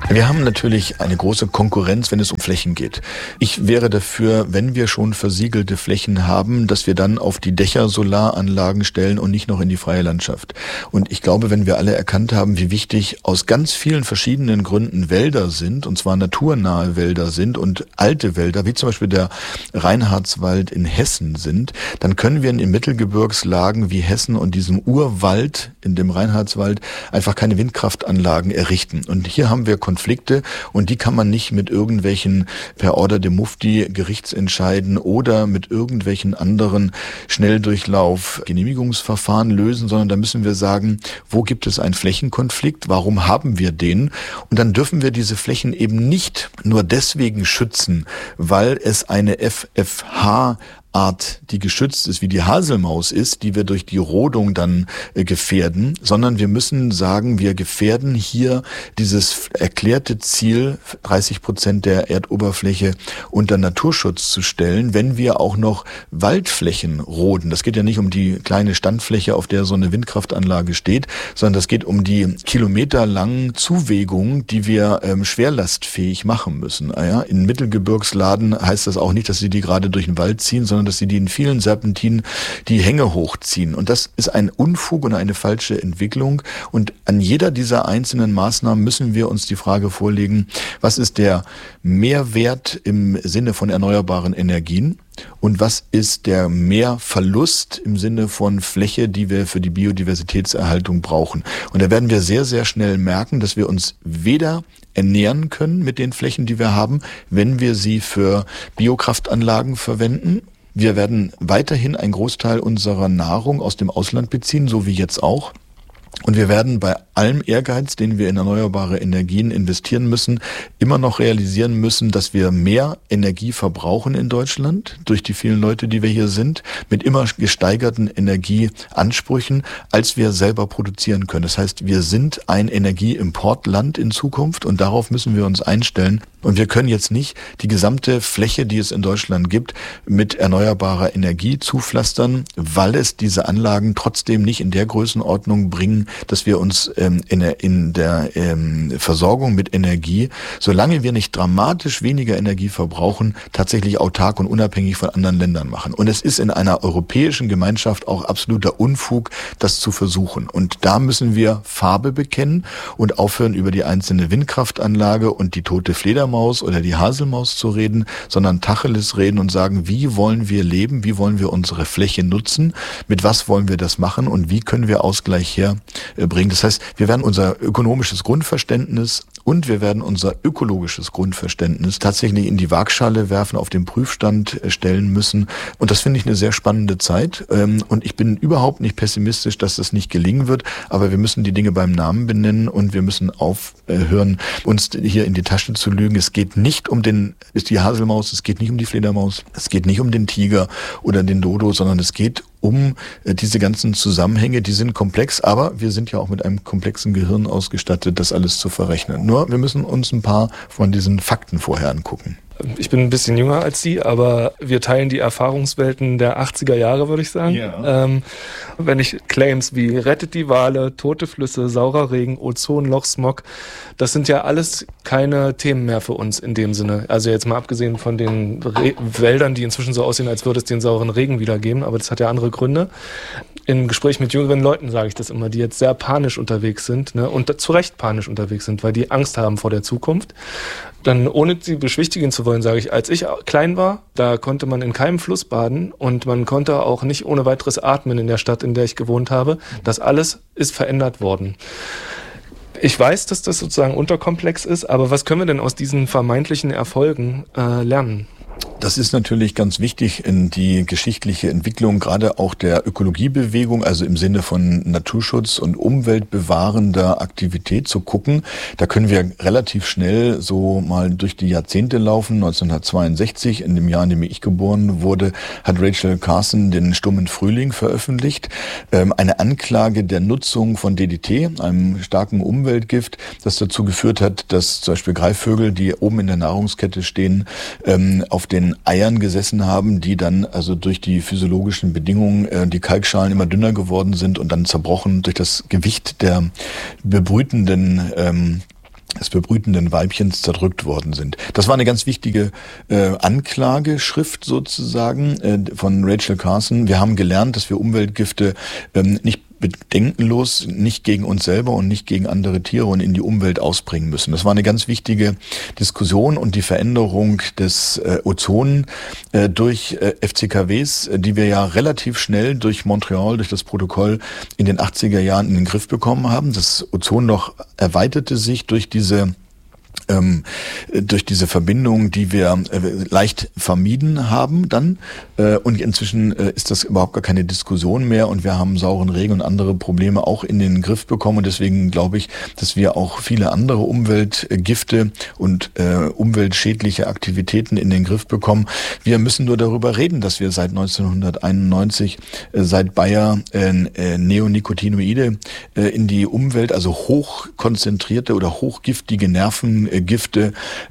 Wir haben natürlich eine große Konkurrenz, wenn es um Flächen geht. Ich wäre dafür, wenn wir schon versiegelte Flächen haben, dass wir dann auf die Dächer Solaranlagen stellen und nicht noch in die freie Landschaft. Und ich glaube, wenn wir alle erkannt haben, wie wichtig aus ganz vielen verschiedenen Gründen Wälder sind, und zwar naturnahe Wälder sind und alte Wälder, wie zum Beispiel der Reinhardswald in Hessen sind, dann können wir in Mittelgebirgslagen wie Hessen und diesem Urwald in dem Reinhardswald einfach keine Windkraftanlagen errichten. Und hier haben wir Konflikte und die kann man nicht mit irgendwelchen per Order de Mufti Gerichtsentscheiden oder mit irgendwelchen anderen Schnelldurchlauf Genehmigungsverfahren lösen, sondern da müssen wir sagen, wo gibt es einen Flächenkonflikt, warum haben wir den? Und dann dürfen wir diese Flächen eben nicht nur deswegen schützen, weil es eine FFH Art, die geschützt ist, wie die Haselmaus ist, die wir durch die Rodung dann gefährden, sondern wir müssen sagen, wir gefährden hier dieses erklärte Ziel, 30% der Erdoberfläche unter Naturschutz zu stellen, wenn wir auch noch Waldflächen roden. Das geht ja nicht um die kleine Standfläche, auf der so eine Windkraftanlage steht, sondern das geht um die kilometerlangen Zuwägungen, die wir schwerlastfähig machen müssen. In Mittelgebirgsladen heißt das auch nicht, dass sie die gerade durch den Wald ziehen, sondern dass sie die in vielen Serpentinen die Hänge hochziehen. Und das ist ein Unfug und eine falsche Entwicklung. Und an jeder dieser einzelnen Maßnahmen müssen wir uns die Frage vorlegen, was ist der Mehrwert im Sinne von erneuerbaren Energien? Und was ist der Mehrverlust im Sinne von Fläche, die wir für die Biodiversitätserhaltung brauchen? Und da werden wir sehr, sehr schnell merken, dass wir uns weder ernähren können mit den Flächen, die wir haben, wenn wir sie für Biokraftanlagen verwenden. Wir werden weiterhin einen Großteil unserer Nahrung aus dem Ausland beziehen, so wie jetzt auch. Und wir werden bei allem Ehrgeiz, den wir in erneuerbare Energien investieren müssen, immer noch realisieren müssen, dass wir mehr Energie verbrauchen in Deutschland durch die vielen Leute, die wir hier sind, mit immer gesteigerten Energieansprüchen, als wir selber produzieren können. Das heißt, wir sind ein Energieimportland in Zukunft und darauf müssen wir uns einstellen. Und wir können jetzt nicht die gesamte Fläche, die es in Deutschland gibt, mit erneuerbarer Energie zupflastern, weil es diese Anlagen trotzdem nicht in der Größenordnung bringen, dass wir uns in der Versorgung mit Energie, solange wir nicht dramatisch weniger Energie verbrauchen, tatsächlich autark und unabhängig von anderen Ländern machen. Und es ist in einer europäischen Gemeinschaft auch absoluter Unfug, das zu versuchen. Und da müssen wir Farbe bekennen und aufhören, über die einzelne Windkraftanlage und die tote Fledermaus oder die Haselmaus zu reden, sondern Tacheles reden und sagen, wie wollen wir leben, wie wollen wir unsere Fläche nutzen, mit was wollen wir das machen und wie können wir Ausgleich herbringen. Das heißt, wir werden unser ökonomisches Grundverständnis und wir werden unser ökologisches Grundverständnis tatsächlich in die Waagschale werfen, auf den Prüfstand stellen müssen. Und das finde ich eine sehr spannende Zeit. Und ich bin überhaupt nicht pessimistisch, dass das nicht gelingen wird. Aber wir müssen die Dinge beim Namen benennen und wir müssen aufhören, uns hier in die Tasche zu lügen. Es geht nicht um die Haselmaus, es geht nicht um die Fledermaus, es geht nicht um den Tiger oder den Dodo, sondern es geht um diese ganzen Zusammenhänge, die sind komplex, aber wir sind ja auch mit einem komplexen Gehirn ausgestattet, das alles zu verrechnen. Nur, wir müssen uns ein paar von diesen Fakten vorher angucken. Ich bin ein bisschen jünger als Sie, aber wir teilen die Erfahrungswelten der 80er Jahre, würde ich sagen. Ja. Wenn ich Claims wie rettet die Wale, tote Flüsse, saurer Regen, Ozonloch, Smog, das sind ja alles keine Themen mehr für uns in dem Sinne. Also jetzt mal abgesehen von den Wäldern, die inzwischen so aussehen, als würde es den sauren Regen wieder geben, aber das hat ja andere Gründe. Im Gespräch mit jüngeren Leuten sage ich das immer, die jetzt sehr panisch unterwegs sind, ne, und zu Recht panisch unterwegs sind, weil die Angst haben vor der Zukunft. Dann, ohne sie beschwichtigen zu wollen, sage ich, als ich klein war, da konnte man in keinem Fluss baden und man konnte auch nicht ohne weiteres atmen in der Stadt, in der ich gewohnt habe. Das alles ist verändert worden. Ich weiß, dass das sozusagen unterkomplex ist, aber was können wir denn aus diesen vermeintlichen Erfolgen lernen? Das ist natürlich ganz wichtig in die geschichtliche Entwicklung, gerade auch der Ökologiebewegung, also im Sinne von Naturschutz und umweltbewahrender Aktivität zu gucken. Da können wir relativ schnell so mal durch die Jahrzehnte laufen. 1962, in dem Jahr, in dem ich geboren wurde, hat Rachel Carson den Stummen Frühling veröffentlicht. Eine Anklage der Nutzung von DDT, einem starken Umweltgift, das dazu geführt hat, dass zum Beispiel Greifvögel, die oben in der Nahrungskette stehen, auf den Eiern gesessen haben, die dann also durch die physiologischen Bedingungen, die Kalkschalen immer dünner geworden sind und dann zerbrochen durch das Gewicht der bebrütenden des bebrütenden Weibchens zerdrückt worden sind. Das war eine ganz wichtige Anklageschrift sozusagen von Rachel Carson. Wir haben gelernt, dass wir Umweltgifte nicht bedenkenlos, nicht gegen uns selber und nicht gegen andere Tiere und in die Umwelt ausbringen müssen. Das war eine ganz wichtige Diskussion und die Veränderung des Ozon durch FCKWs, die wir ja relativ schnell durch Montreal, durch das Protokoll in den 80er Jahren in den Griff bekommen haben. Das Ozonloch erweiterte sich durch diese Verbindung, die wir leicht vermieden haben dann. Und inzwischen ist das überhaupt gar keine Diskussion mehr und wir haben sauren Regen und andere Probleme auch in den Griff bekommen. Und deswegen glaube ich, dass wir auch viele andere Umweltgifte und umweltschädliche Aktivitäten in den Griff bekommen. Wir müssen nur darüber reden, dass wir seit 1991, seit Bayer Neonicotinoide in die Umwelt, also hochkonzentrierte oder hochgiftige Nervengifte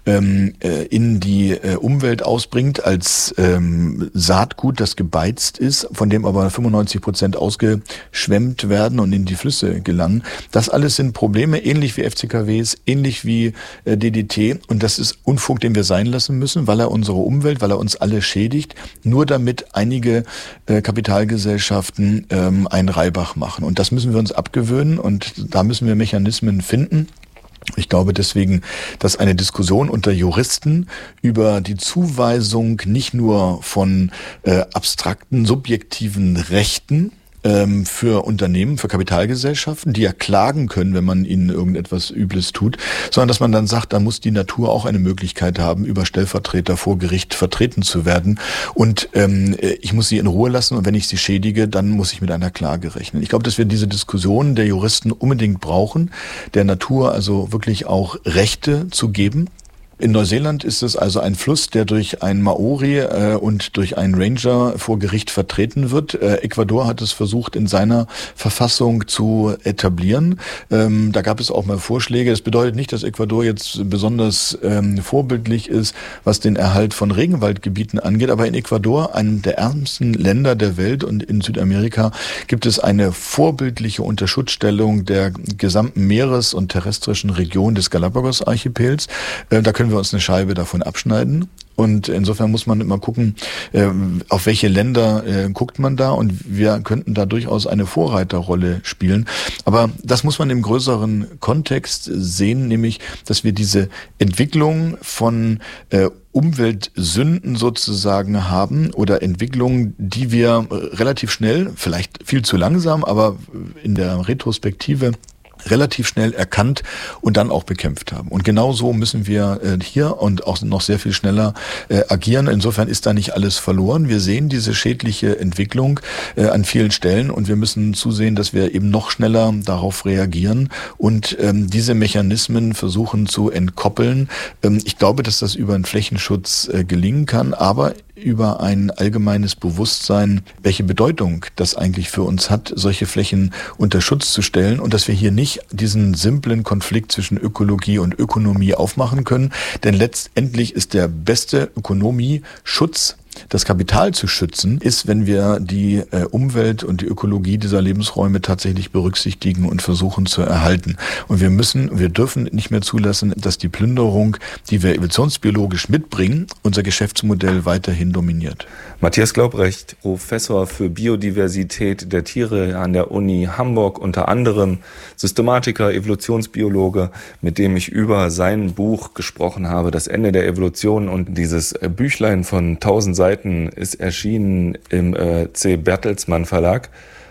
in die Umwelt ausbringt als Saatgut, das gebeizt ist, von dem aber 95% ausgeschwemmt werden und in die Flüsse gelangen. Das alles sind Probleme, ähnlich wie FCKWs, ähnlich wie DDT. Und das ist Unfug, den wir sein lassen müssen, weil er unsere Umwelt, weil er uns alle schädigt, nur damit einige Kapitalgesellschaften einen Reibach machen. Und das müssen wir uns abgewöhnen und da müssen wir Mechanismen finden. Ich glaube deswegen, dass eine Diskussion unter Juristen über die Zuweisung nicht nur von abstrakten, subjektiven Rechten für Unternehmen, für Kapitalgesellschaften, die ja klagen können, wenn man ihnen irgendetwas Übles tut, sondern dass man dann sagt, da muss die Natur auch eine Möglichkeit haben, über Stellvertreter vor Gericht vertreten zu werden. Und ich muss sie in Ruhe lassen und wenn ich sie schädige, dann muss ich mit einer Klage rechnen. Ich glaube, dass wir diese Diskussion der Juristen unbedingt brauchen, der Natur also wirklich auch Rechte zu geben. In Neuseeland ist es also ein Fluss, der durch einen Maori und durch einen Ranger vor Gericht vertreten wird. Ecuador hat es versucht, in seiner Verfassung zu etablieren. Da gab es auch mal Vorschläge. Das bedeutet nicht, dass Ecuador jetzt besonders vorbildlich ist, was den Erhalt von Regenwaldgebieten angeht. Aber in Ecuador, einem der ärmsten Länder der Welt und in Südamerika, gibt es eine vorbildliche Unterschutzstellung der gesamten Meeres- und terrestrischen Region des Galapagos-Archipels. Da können wir uns eine Scheibe davon abschneiden. Und insofern muss man immer gucken, auf welche Länder guckt man da und wir könnten da durchaus eine Vorreiterrolle spielen. Aber das muss man im größeren Kontext sehen, nämlich, dass wir diese Entwicklung von Umweltsünden sozusagen haben oder Entwicklungen, die wir relativ schnell, vielleicht viel zu langsam, aber in der Retrospektive relativ schnell erkannt und dann auch bekämpft haben. Und genau so müssen wir hier und auch noch sehr viel schneller agieren. Insofern ist da nicht alles verloren. Wir sehen diese schädliche Entwicklung an vielen Stellen und wir müssen zusehen, dass wir eben noch schneller darauf reagieren und diese Mechanismen versuchen zu entkoppeln. Ich glaube, dass das über einen Flächenschutz gelingen kann, aber über ein allgemeines Bewusstsein, welche Bedeutung das eigentlich für uns hat, solche Flächen unter Schutz zu stellen und dass wir hier nicht diesen simplen Konflikt zwischen Ökologie und Ökonomie aufmachen können. Denn letztendlich ist der beste Ökonomieschutz, das Kapital zu schützen, ist, wenn wir die Umwelt und die Ökologie dieser Lebensräume tatsächlich berücksichtigen und versuchen zu erhalten. Und wir dürfen nicht mehr zulassen, dass die Plünderung, die wir evolutionsbiologisch mitbringen, unser Geschäftsmodell weiterhin dominiert. Matthias Glaubrecht, Professor für Biodiversität der Tiere an der Uni Hamburg, unter anderem Systematiker, Evolutionsbiologe, mit dem ich über sein Buch gesprochen habe, Das Ende der Evolution. Und dieses Büchlein von 1000 Seiten ist erschienen im C. Bertelsmann Verlag.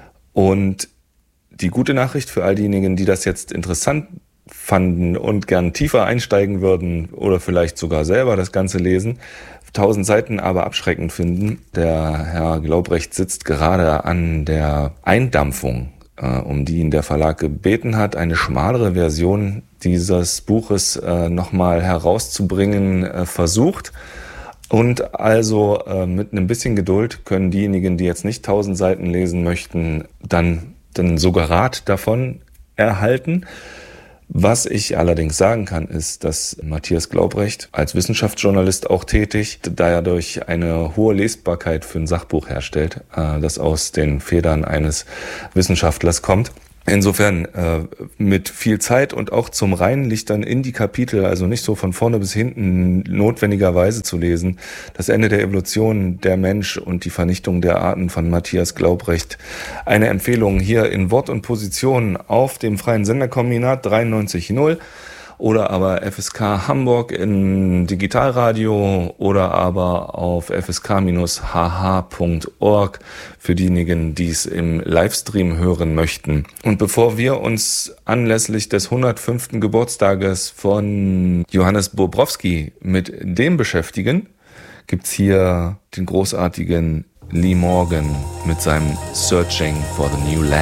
Und die gute Nachricht für all diejenigen, die das jetzt interessant fanden und gern tiefer einsteigen würden oder vielleicht sogar selber das Ganze lesen, 1000 Seiten aber abschreckend finden. Der Herr Glaubrecht sitzt gerade an der Eindampfung, um die ihn der Verlag gebeten hat, eine schmalere Version dieses Buches nochmal herauszubringen versucht. Und also mit einem bisschen Geduld können diejenigen, die jetzt nicht 1000 Seiten lesen möchten, dann den Suggerat davon erhalten. Was ich allerdings sagen kann, ist, dass Matthias Glaubrecht als Wissenschaftsjournalist auch tätig, dadurch eine hohe Lesbarkeit für ein Sachbuch herstellt, das aus den Federn eines Wissenschaftlers kommt. Insofern mit viel Zeit und auch zum Reinlichtern in die Kapitel, also nicht so von vorne bis hinten notwendigerweise zu lesen. Das Ende der Evolution, der Mensch und die Vernichtung der Arten von Matthias Glaubrecht. Eine Empfehlung hier in Wort und Position auf dem Freien Senderkombinat 93.0 oder aber FSK Hamburg in Digitalradio oder aber auf fsk-hh.org für diejenigen, die es im Livestream hören möchten. Und bevor wir uns anlässlich des 105. Geburtstages von Johannes Bobrowski mit dem beschäftigen, gibt's hier den großartigen Lee Morgan mit seinem Searching for the New Land.